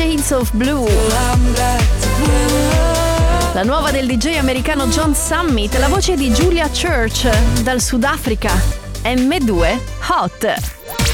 Shades of Blue. La nuova del DJ americano John Summit, la voce di Julia Church dal Sudafrica. M2 Hot.